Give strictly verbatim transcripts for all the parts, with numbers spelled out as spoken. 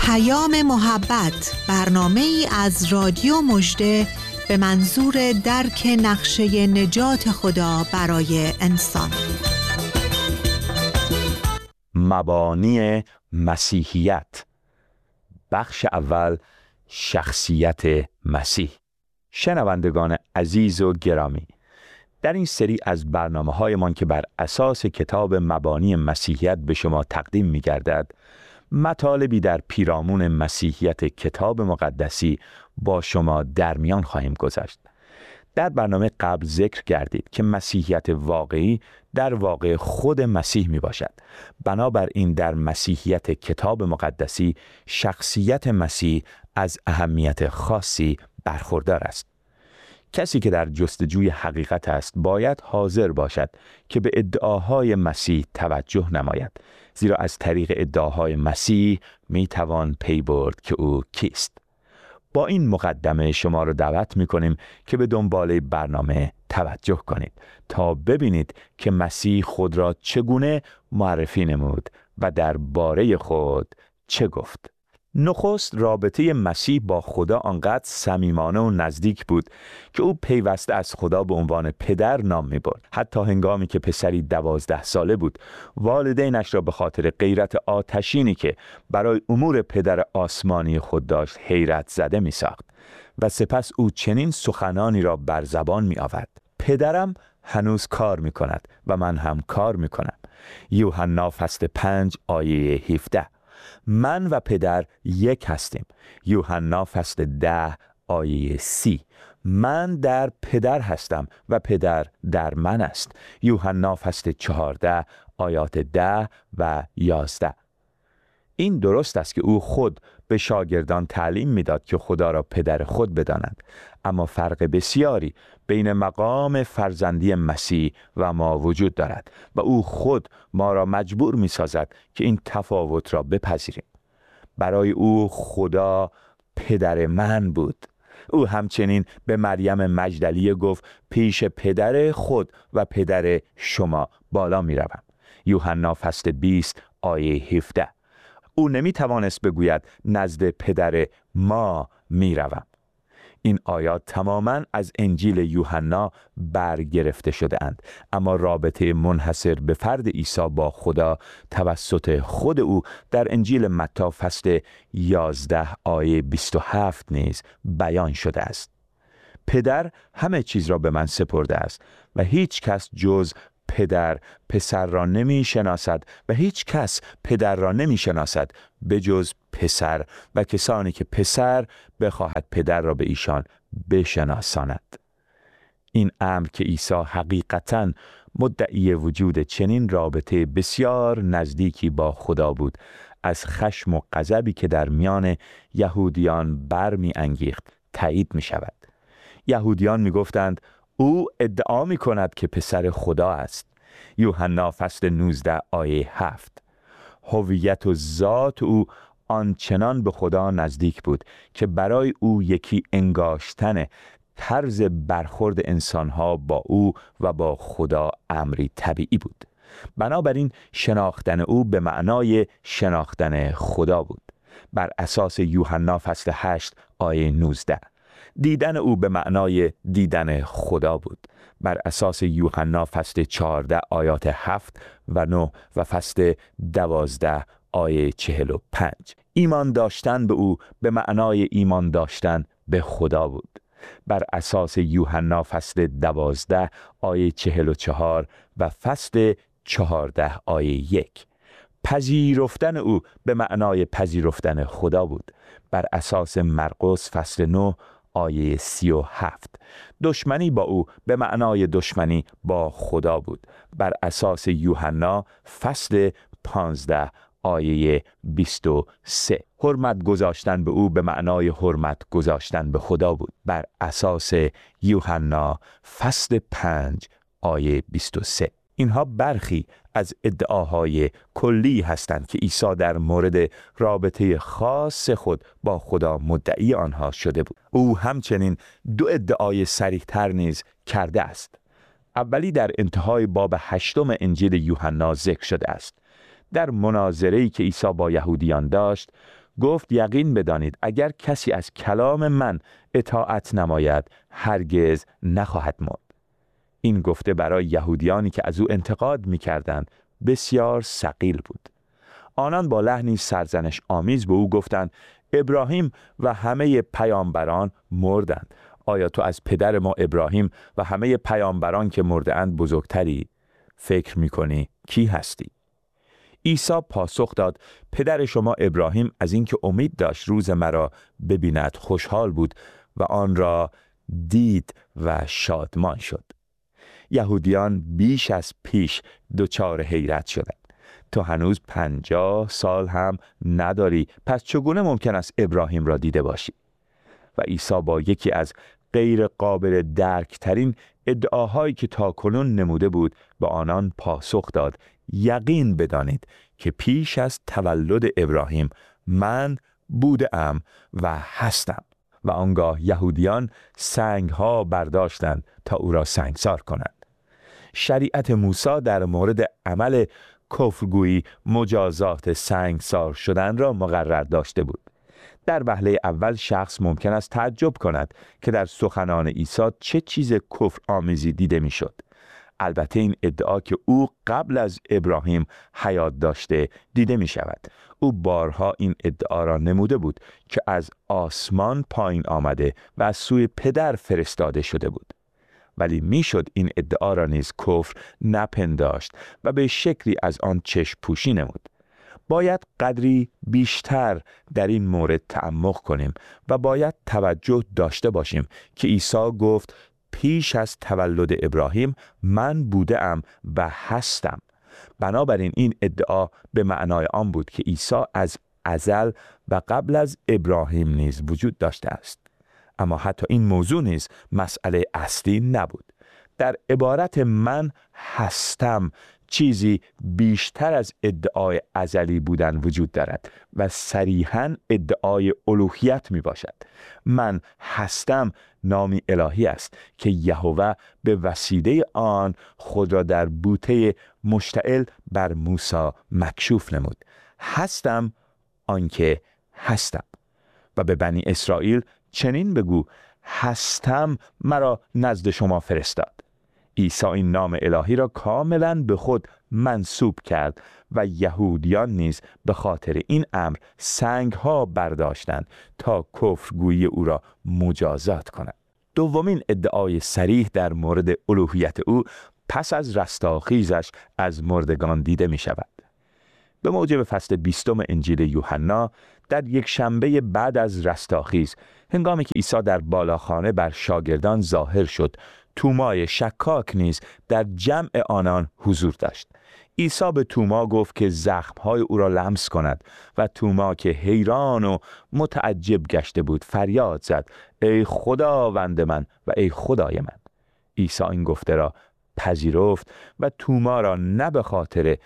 پیام محبت، برنامه‌ای از رادیو مژده به منظور درک نقشه نجات خدا برای انسان. مبانی مسیحیت، بخش اول، شخصیت مسیح. شنوندگان عزیز و گرامی، در این سری از برنامه‌هایمان که بر اساس کتاب مبانی مسیحیت به شما تقدیم می‌گردد، مطالبی در پیرامون مسیحیت کتاب مقدسی با شما در میان خواهیم گذاشت. در برنامه قبل ذکر گردید که مسیحیت واقعی در واقع خود مسیح می باشد. بنابراین در مسیحیت کتاب مقدسی شخصیت مسیح از اهمیت خاصی برخوردار است. کسی که در جستجوی حقیقت است باید حاضر باشد که به ادعاهای مسیح توجه نماید، زیرا از طریق ادعاهای مسیح می توان پی برد که او کیست. با این مقدمه شما را دعوت می کنیم که به دنباله برنامه توجه کنید تا ببینید که مسیح خود را چگونه معرفی نمود و درباره خود چه گفت. نخست رابطه مسیح با خدا آنقدر صمیمانه و نزدیک بود که او پیوسته از خدا به عنوان پدر نام می برد. حتی هنگامی که پسری دوازده ساله بود، والدینش را به خاطر غیرت آتشینی که برای امور پدر آسمانی خود داشت حیرت زده می ساخت و سپس او چنین سخنانی را بر زبان می آورد: پدرم هنوز کار می کند و من هم کار می کنم. یوحنا فصل پنج آیه هفده. من و پدر یک هستیم. یوحنا فصل ده آیه سی. من در پدر هستم و پدر در من است. یوحنا فصل چهارده آیات ده و یازده. این درست است که او خود به شاگردان تعلیم میداد که خدا را پدر خود بدانند، اما فرق بسیاری بین مقام فرزندی مسیح و ما وجود دارد و او خود ما را مجبور می سازد که این تفاوت را بپذیریم. برای او خدا پدر من بود. او همچنین به مریم مجدلیه گفت: پیش پدر خود و پدر شما بالا می روم. یوحنا فصل بیست آیه هفده. او نمی توانست بگوید نزد پدر ما می روم. این آیات تماماً از انجیل یوحنا برگرفته شده اند، اما رابطه منحصر به فرد عیسی با خدا توسط خود او در انجیل متی فصل یازده آیه بیست و هفت نیز بیان شده است. پدر همه چیز را به من سپرده است و هیچ کس جز پدر پسر را نمی شناسد و هیچ کس پدر را نمی شناسد به جز پسر و کسانی که پسر بخواهد پدر را به ایشان بشناساند. این امر که عیسی حقیقتاً مدعی وجود چنین رابطه بسیار نزدیکی با خدا بود، از خشم و غضبی که در میان یهودیان برمی انگیخت تایید می شود. یهودیان می گفتند او ادعا می کند که پسر خدا است. یوحنا فصل نوزده آیه هفت. هویت و ذات او آنچنان به خدا نزدیک بود که برای او یکی انگاشتن طرز برخورد انسانها با او و با خدا امری طبیعی بود. بنابراین شناختن او به معنای شناختن خدا بود. بر اساس یوحنا فصل هشت آیه نوزده. دیدن او به معنای دیدن خدا بود. بر اساس یوحنا فصل چهارده آیات هفت و نه و فصل دوازده آیه چهل و پنج. ایمان داشتن به او به معنای ایمان داشتن به خدا بود. بر اساس یوحنا فصل دوازده آیه چهل و چهار و فصل چهارده آیه یک. پذیرفتن او به معنای پذیرفتن خدا بود. بر اساس مرقس فصل نه آیه سی و هفت. دشمنی با او به معنای دشمنی با خدا بود. بر اساس یوحنا فصل پانزده آیه بیست و سه. حرمت گذاشتن به او به معنای حرمت گذاشتن به خدا بود. بر اساس یوحنا فصل پنج آیه بیست و سه. اینها برخی از ادعاهای کلی هستند که عیسی در مورد رابطه خاص خود با خدا مدعی آنها شده بود. او همچنین دو ادعای صریح‌تر نیز کرده است. اولی در انتهای باب هشتم انجیل یوحنا ذکر شده است. در مناظره‌ای که عیسی با یهودیان داشت، گفت یقین بدانید اگر کسی از کلام من اطاعت نماید هرگز نخواهد مرد. این گفته برای یهودیانی که از او انتقاد می‌کردند بسیار ثقیل بود. آنان با لحنی سرزنش آمیز به او گفتند ابراهیم و همه پیامبران مردند. آیا تو از پدر ما ابراهیم و همه پیامبران که مرده‌اند بزرگتری؟ فکر می‌کنی کی هستی؟ عیسی پاسخ داد پدر شما ابراهیم از اینکه امید داشت روز مرا ببیند خوشحال بود و آن را دید و شادمان شد. یهودیان بیش از پیش دچار حیرت شدند. تو هنوز پنجاه سال هم نداری، پس چگونه ممکن است ابراهیم را دیده باشی؟ و عیسی با یکی از غیر قابل درک ترین ادعاهایی که تاکنون نموده بود به آنان پاسخ داد یقین بدانید که پیش از تولد ابراهیم من بودم و هستم. و آنگاه یهودیان سنگ ها برداشتند تا او را سنگسار کنند. شریعت موسی در مورد عمل کفرگویی مجازات سنگسار شدن را مقرر داشته بود. در وهله اول شخص ممکن است تعجب کند که در سخنان عیسی چه چیز کفر آمیزی دیده می شد. البته این ادعا که او قبل از ابراهیم حیات داشته دیده می شود. او بارها این ادعا را نموده بود که از آسمان پایین آمده و از سوی پدر فرستاده شده بود. ولی میشد این ادعا را نیز کفر نپنداشت و به شکلی از آن چشم پوشی نمود. باید قدری بیشتر در این مورد تعمق کنیم و باید توجه داشته باشیم که عیسی گفت پیش از تولد ابراهیم من بودم و هستم. بنابراین این ادعا به معنای آن بود که عیسی از ازل و قبل از ابراهیم نیز وجود داشته است. اما حتی این موضوع نیز مسئله اصلی نبود. در عبارت من هستم چیزی بیشتر از ادعای ازلی بودن وجود دارد و صریحاً ادعای الوهیت می باشد. من هستم نامی الهی است که یهوه به وسیله آن خود را در بوته مشتعل بر موسی مکشوف نمود. هستم آنکه هستم. و به بنی اسرائیل چنین بگو هستم مرا نزد شما فرستاد. عیسی این نام الهی را کاملا به خود منسوب کرد و یهودیان نیز به خاطر این امر سنگ ها برداشتند تا کفرگویی او را مجازات کنند. دومین ادعای صریح در مورد الوهیت او پس از رستاخیزش از مردگان دیده می شود. به موجب فصل بیستم انجیل یوحنا در یک شنبه بعد از رستاخیز هنگامی که عیسی در بالاخانه بر شاگردان ظاهر شد تومای شکاک نیز در جمع آنان حضور داشت. عیسی به توما گفت که زخمهای او را لمس کند و توما که حیران و متعجب گشته بود فریاد زد ای خداوند من و ای خدای من. عیسی این گفته را پذیرفت و توما را نه به خاطر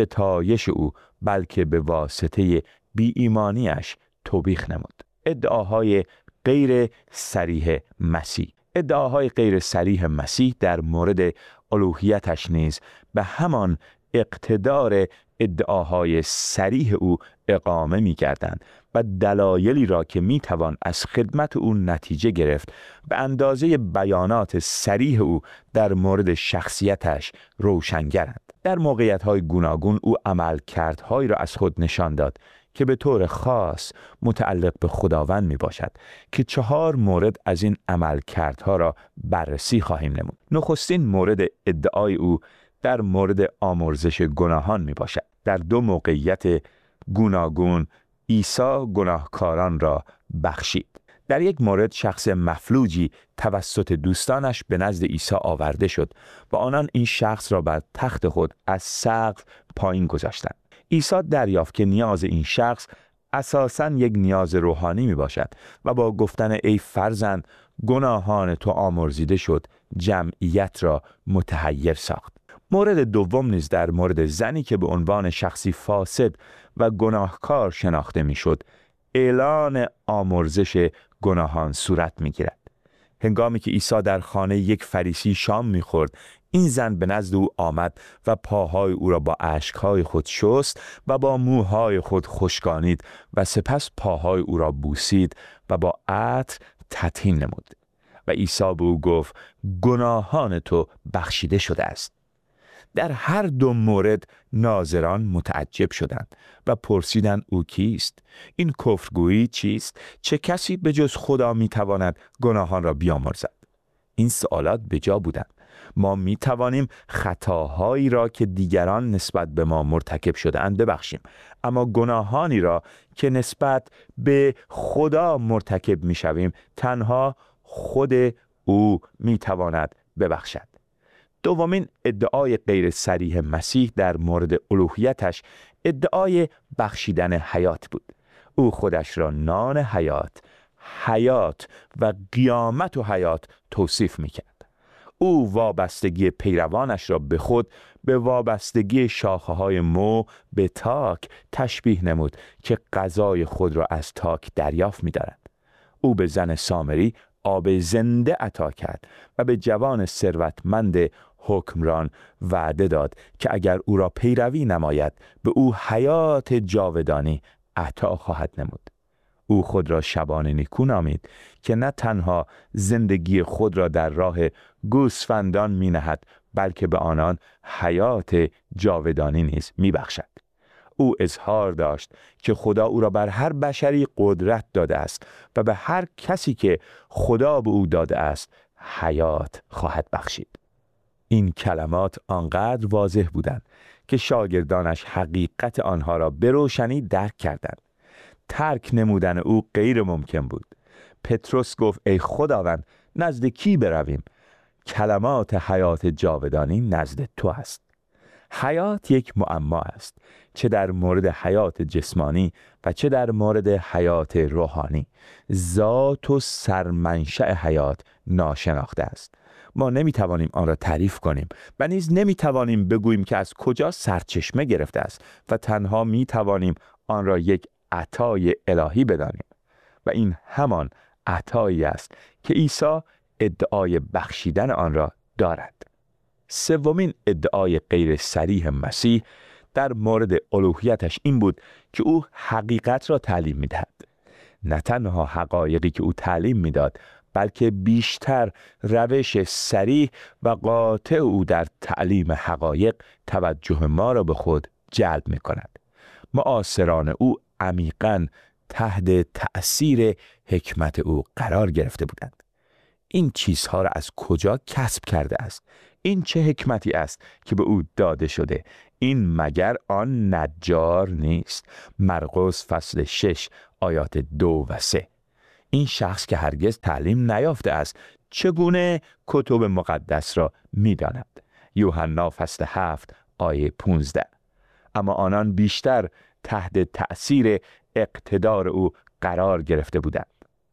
ستایش او بلکه به واسطه بی ایمانیش توبیخ نمود. ادعاهای غیر صریح مسیح ادعاهای غیر صریح مسیح در مورد الوهیتش نیز به همان اقتدار ادعاهای صریح او اقامه می کردند و دلایلی را که می توان از خدمت او نتیجه گرفت به اندازه بیانات صریح او در مورد شخصیتش روشنگرند. در موقعیت‌های گوناگون او عملکردهایی را از خود نشان داد که به طور خاص متعلق به خداوند می باشد که چهار مورد از این عملکردها را بررسی خواهیم نمود. نخستین مورد ادعای او در مورد آمرزش گناهان می باشد. در دو موقعیت گوناگون عیسی گناهکاران را بخشید. در یک مورد شخص مفلوجی توسط دوستانش به نزد عیسی آورده شد و آنان این شخص را بر تخت خود از سقف پایین گذاشتند. عیسی دریافت که نیاز این شخص اساساً یک نیاز روحانی می باشد و با گفتن ای فرزند گناهان تو آمرزیده شد جمعیت را متحیر ساخت. مورد دوم نیز در مورد زنی که به عنوان شخصی فاسد و گناهکار شناخته می شد اعلان آمرزش گناهان صورت می گیرد. هنگامی که عیسی در خانه یک فریسی شام می خورد این زن به نزد او آمد و پاهای او را با اشکهای خود شست و با موهای خود خشکانید و سپس پاهای او را بوسید و با عطر تطهین نمود. و عیسی به او گفت گناهان تو بخشیده شده است. در هر دو مورد ناظران متعجب شدند و پرسیدند او کیست؟ این کفرگویی چیست؟ چه کسی به جز خدا میتواند گناهان را بیامرزد؟ این سوالات به جا بودند. ما می توانیم خطاهایی را که دیگران نسبت به ما مرتکب شده‌اند ببخشیم، اما گناهانی را که نسبت به خدا مرتکب می شویم تنها خود او می تواند ببخشد. دومین ادعای غیر صریح مسیح در مورد الوهیتش ادعای بخشیدن حیات بود. او خودش را نان حیات، حیات و قیامت و حیات توصیف می کرد. او وابستگی پیروانش را به خود به وابستگی شاخه های مو به تاک تشبیه نمود که غذای خود را از تاک دریافت می دارد. او به زن سامری آب زنده عطا کرد و به جوان ثروتمند حکمران وعده داد که اگر او را پیروی نماید به او حیات جاودانی عطا خواهد نمود. او خود را شبان نیکو نامید که نه تنها زندگی خود را در راه گوسفندان می نهد بلکه به آنان حیات جاودانی نیز می بخشد. او اظهار داشت که خدا او را بر هر بشری قدرت داده است و به هر کسی که خدا به او داده است حیات خواهد بخشید. این کلمات آنقدر واضح بودند که شاگردانش حقیقت آنها را به روشنی درک کردند. ترک نمودن او غیر ممکن بود. پتروس گفت ای خداوند نزد کی برویم؟ کلمات حیات جاودانی نزد تو است. حیات یک معما است، چه در مورد حیات جسمانی و چه در مورد حیات روحانی. ذات و سرمنشأ حیات ناشناخته است. ما نمیتوانیم آن را تعریف کنیم و نیز نمیتوانیم بگوییم که از کجا سرچشمه گرفته است و تنها میتوانیم آن را یک عطای الهی بدانیم و این همان عطایی است که عیسی ادعای بخشیدن آن را دارد. سومین ادعای غیر صریح مسیح در مورد الوهیتش این بود که او حقیقت را تعلیم می‌دهد. نه تنها حقایقی که او تعلیم می‌داد بلکه بیشتر روش صریح و قاطع او در تعلیم حقایق توجه ما را به خود جلب می‌کند. معاصران او عمیقاً تحت تأثیر حکمت او قرار گرفته بودند. این چیزها را از کجا کسب کرده است؟ این چه حکمتی است که به او داده شده؟ این مگر آن نجار نیست؟ مرقس فصل شش آیات دو و سه. این شخص که هرگز تعلیم نیافته است چگونه کتب مقدس را می‌داند؟ یوحنا فصل هفت آیه پانزده. اما آنان بیشتر تحت تأثیر اقتدار او قرار گرفته بودند.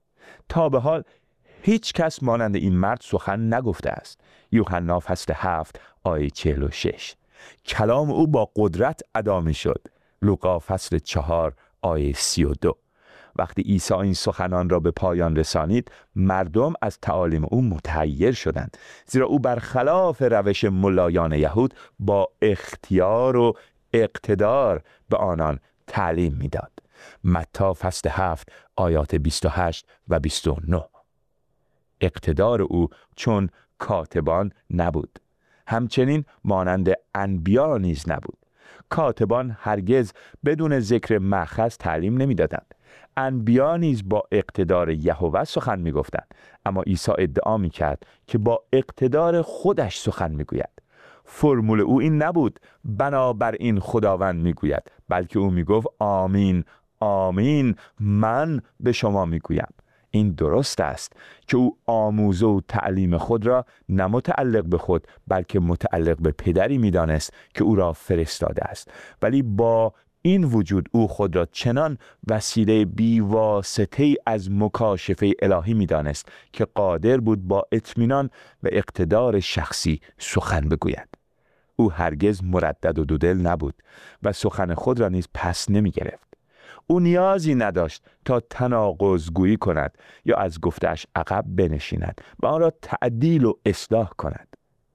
تا به حال هیچ کس مانند این مرد سخن نگفته است. یوحنا فصل هفت آیه چهل و شش. کلام او با قدرت ادا می شد. لوقا فصل چهار آیه سی و دو. وقتی عیسی این سخنان را به پایان رسانید مردم از تعالیم او متحیر شدند، زیرا او برخلاف روش ملایان یهود با اختیار و اقتدار به آنان تعلیم میداد. متی فصل هفت آیات بیست و هشت و بیست و نه. اقتدار او چون کاتبان نبود، همچنین مانند انبیا نیز نبود. کاتبان هرگز بدون ذکر مأخذ تعلیم نمیدادند. انبیا نیز با اقتدار یهوه سخن میگفتند، اما عیسی ادعا میکرد که با اقتدار خودش سخن میگوید. فرمول او این نبود بنابراین خداوند میگوید، بلکه او میگفت آمین آمین من به شما میگویم. این درست است که او آموزه و تعلیم خود را نه متعلق به خود بلکه متعلق به پدری میدانست که او را فرستاده است، ولی با این وجود او خود را چنان وسیله بیواسطه‌ای از مکاشفه الهی میدانست که قادر بود با اطمینان و اقتدار شخصی سخن بگوید. او هرگز مردد و دودل نبود و سخن خود را نیز پس نمی گرفت. او نیازی نداشت تا تناقض گویی کند یا از گفتش عقب بنشیند و آن را تعدیل و اصلاح کند.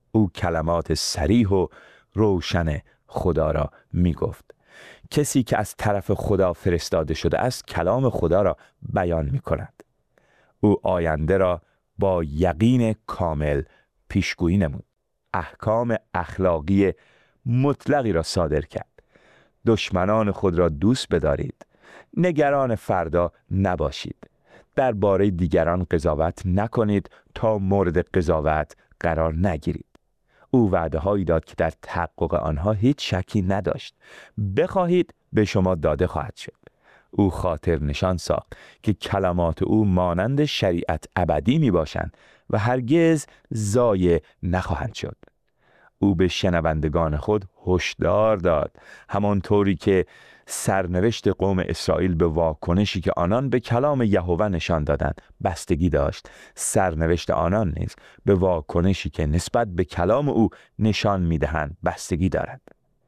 او کلمات صریح و روشن خدا را می گفت. کسی که از طرف خدا فرستاده شده است کلام خدا را بیان می کند. او آینده را با یقین کامل پیشگویی نمود. احکام اخلاقی مطلقی را صادر کرد. دشمنان خود را دوست بدارید. نگران فردا نباشید. درباره دیگران قضاوت نکنید تا مورد قضاوت قرار نگیرید. او وعده هایی داد که در تحقق آنها هیچ شکی نداشت. بخواهید به شما داده خواهد شد. او خاطر نشان ساخت که کلمات او مانند شریعت ابدی می باشند و هرگز ضایع نخواهند شد. او به شنوندگان خود هشدار داد، همانطوری که سرنوشت قوم اسرائیل به واکنشی که آنان به کلام یهوه نشان دادند بستگی داشت. سرنوشت آنان نیز به واکنشی که نسبت به کلام او نشان می‌دهند بستگی دارد.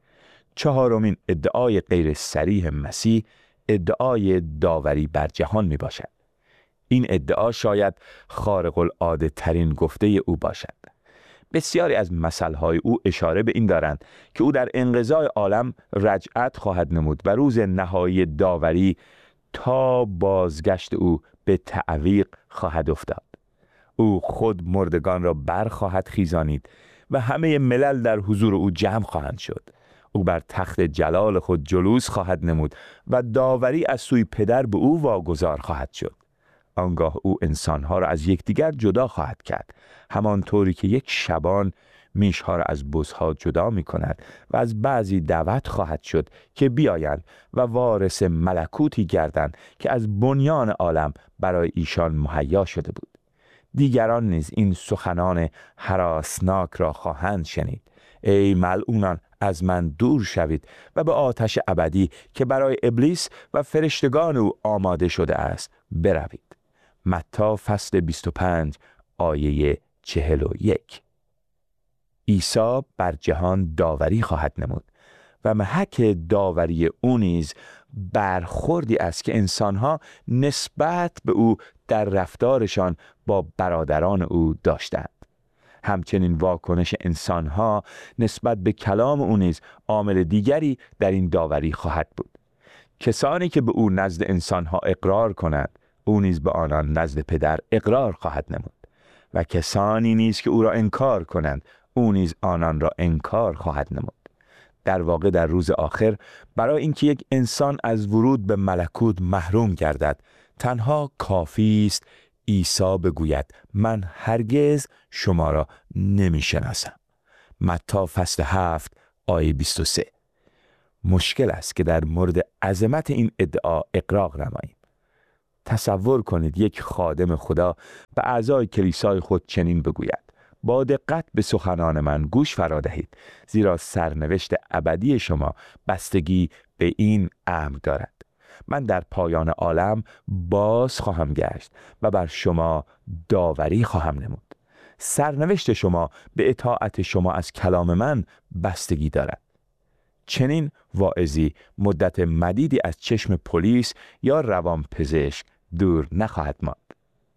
چهارمین ادعای غیر صریح مسیح ادعای داوری بر جهان می باشد. این ادعا شاید خارق العاده ترین گفته او باشد. بسیاری از مثلهای او اشاره به این دارند که او در انقضای عالم رجعت خواهد نمود و روز نهایی داوری تا بازگشت او به تعویق خواهد افتاد. او خود مردگان را بر خواهد خیزانید و همه ملل در حضور او جمع خواهند شد. او بر تخت جلال خود جلوس خواهد نمود و داوری از سوی پدر به او واگذار خواهد شد. آنگاه او انسانها را از یکدیگر جدا خواهد کرد، همانطوری که یک شبان میشها را از بزها جدا می کند و از بعضی دعوت خواهد شد که بیایند و وارث ملکوتی گردند که از بنیان عالم برای ایشان مهیا شده بود. دیگران نیز این سخنان هراسناک را خواهند شنید: ای ملعونان، از من دور شوید و به آتش ابدی که برای ابلیس و فرشتگان او آماده شده است بروید. متی فصل بیست و پنج آیه چهل و یک. عیسی بر جهان داوری خواهد نمود و محک داوری او نیز برخوردی است که انسانها نسبت به او در رفتارشان با برادران او داشتند. همچنین واکنش انسانها نسبت به کلام او نیز عامل دیگری در این داوری خواهد بود. کسانی که به او نزد انسانها اقرار کنند، او نیز به آنان نزد پدر اقرار خواهد نمود، و کسانی نیز که او را انکار کنند، او نیز آنان را انکار خواهد نمود. در واقع در روز آخر برای اینکه یک انسان از ورود به ملکوت محروم گردد، تنها کافی است عیسی بگوید: من هرگز شما را نمیشناسم. متی فصل هفت آیه بیست و سه. مشکل است که در مورد عظمت این ادعا اقرار نماییم. تصور کنید یک خادم خدا به اعضای کلیسای خود چنین بگوید: با دقت به سخنان من گوش فرا دهید، زیرا سرنوشت ابدی شما بستگی به این امر دارد. من در پایان عالم باز خواهم گشت و بر شما داوری خواهم نمود. سرنوشت شما به اطاعت شما از کلام من بستگی دارد. چنین واعظی مدت مدیدی از چشم پلیس یا روانپزشک دور نخواهد ماند.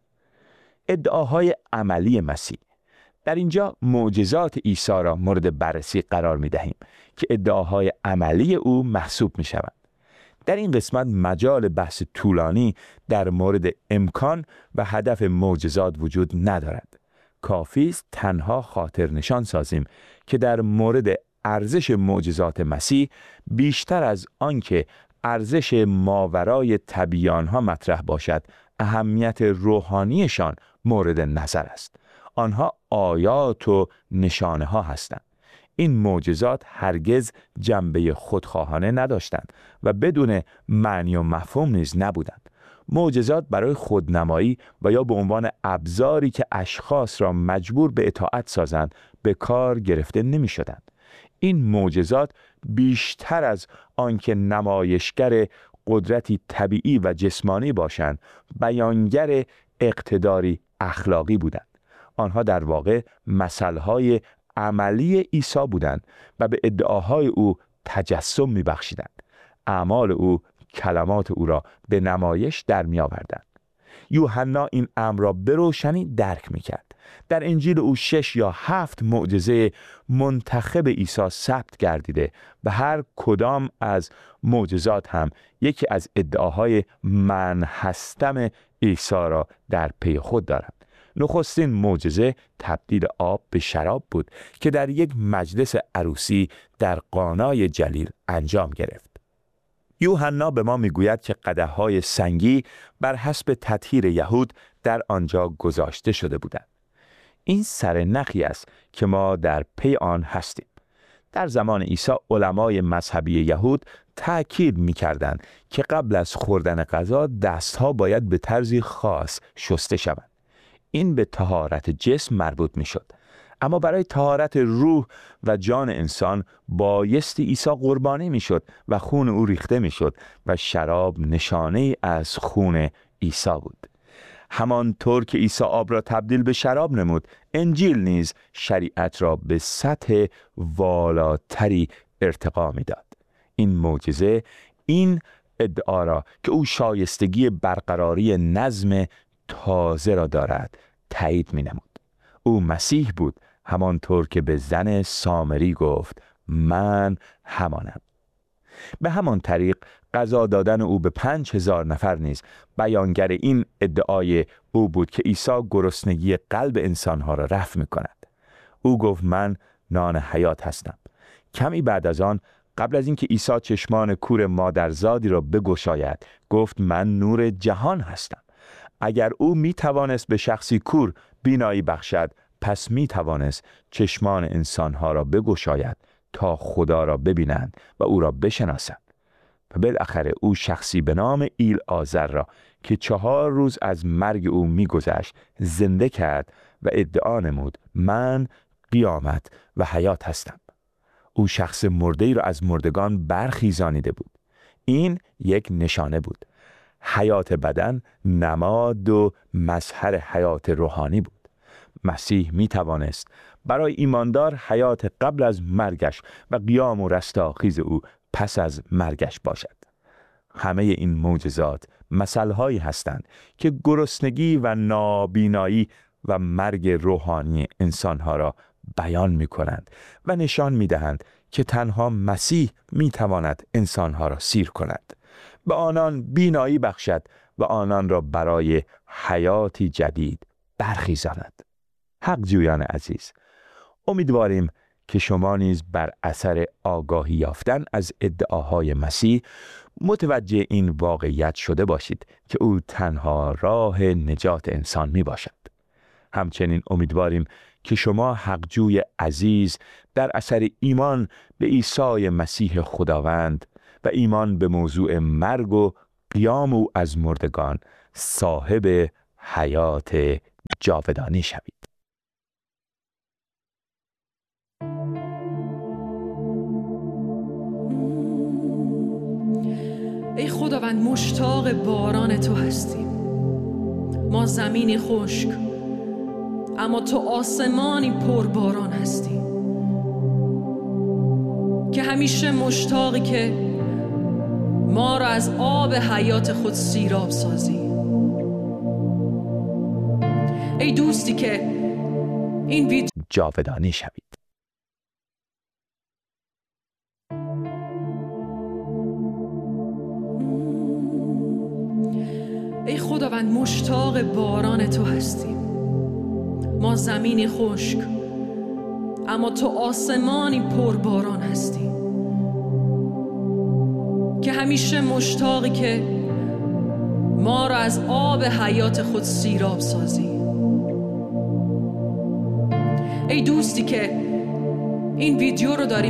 ادعاهای عملی مسیح. در اینجا معجزات عیسی را مورد بررسی قرار می دهیم که ادعاهای عملی او محسوب می شوند. در این قسمت مجال بحث طولانی در مورد امکان و هدف معجزات وجود ندارد. کافی است تنها خاطر نشان سازیم که در مورد ارزش معجزات مسیح بیشتر از آنکه ارزش ماورای طبیعی آنها مطرح باشد، اهمیت روحانیشان مورد نظر است. آنها آیات و نشانه ها هستند. این معجزات هرگز جنبه خودخواهانه نداشتند و بدون معنی و مفهوم نیز نبودند. معجزات برای خودنمایی و یا به عنوان ابزاری که اشخاص را مجبور به اطاعت سازند به کار گرفته نمی شدند. این معجزات بیشتر از آنکه نمایشگر قدرتی طبیعی و جسمانی باشند، بیانگر اقتداری اخلاقی بودند. آنها در واقع مثلهای عملی عیسی بودند و به ادعاهای او تجسم می بخشیدند. اعمال او کلمات او را به نمایش در می آوردند. یوحنا این امر را به روشنی درک می کرد. در انجیل او شش یا هفت معجزه منتخب عیسی ثبت گردیده و هر کدام از معجزات هم یکی از ادعاهای من هستم عیسی را در پی خود دارد. نخستین معجزه تبدیل آب به شراب بود که در یک مجلس عروسی در قانای جلیل انجام گرفت. یوحنا به ما میگوید که قدح‌های سنگی بر حسب تطهیر یهود در آنجا گذاشته شده بودند. این سرنخی است که ما در پی آن هستیم. در زمان عیسی علمای مذهبی یهود تأکید می‌کردند که قبل از خوردن غذا دستها باید به طرزی خاص شسته شوند. این به طهارت جسم مربوط می‌شد. اما برای طهارت روح و جان انسان بایستی عیسی قربانی می‌شد و خون او ریخته می‌شد و شراب نشانه از خون عیسی بود. همانطور که عیسی آب را تبدیل به شراب نمود، انجیل نیز شریعت را به سطح والاتری ارتقا می‌داد. این معجزه این ادعا را که او شایستگی برقراری نظم تازه را دارد تایید می‌نمود. او مسیح بود، همانطور که به زن سامری گفت من همانم. به همان طریق غذا دادن او به پنج هزار نفر نیز بیانگر این ادعای او بود که عیسی گرسنگی قلب انسانها را رفع می‌کند. او گفت من نان حیات هستم. کمی بعد از آن، قبل از اینکه عیسی چشمان کور مادرزادی را بگشاید، گفت من نور جهان هستم. اگر او می توانست به شخصی کور بینایی بخشد، پس می توانست چشمان انسانها را بگشاید تا خدا را ببینند و او را بشناسند. و بالاخره او شخصی به نام ایل آزر را که چهار روز از مرگ او می گذشت زنده کرد و ادعا نمود من قیامت و حیات هستم. او شخص مرده‌ای را از مردگان برخیزانیده بود. این یک نشانه بود. حیات بدن نماد و مظهر حیات روحانی بود. مسیح می توانست برای ایماندار حیات قبل از مرگش و قیام و رستاخیز او پس از مرگش باشد. همه این معجزات مثالهایی هستند که گرسنگی و نابینایی و مرگ روحانی انسانها را بیان می کنند و نشان می دهند که تنها مسیح می تواند انسانها را سیر کند، به آنان بینایی بخشد و آنان را برای حیاتی جدید برخیزاند. حق جویان عزیز، امیدواریم که شما نیز بر اثر آگاهی یافتن از ادعاهای مسیح متوجه این واقعیت شده باشید که او تنها راه نجات انسان می باشد. همچنین امیدواریم که شما حقجوی عزیز در اثر ایمان به عیسی مسیح خداوند و ایمان به موضوع مرگ و قیام او از مردگان صاحب حیات جاودانی شوید. ای خداوند، مشتاق باران تو هستیم. ما زمینی خشک، اما تو آسمانی پر باران هستی که همیشه مشتاقی که ما را از آب حیات خود سیراب سازی. ای دوستی که این ویدیو جاودانی شوید. ای خداوند، مشتاق باران تو هستیم. ما زمینی خشک، اما تو آسمانی پر باران هستی که همیشه مشتاقی که ما را از آب حیات خود سیراب سازی. ای دوستی که این ویدیو رو داری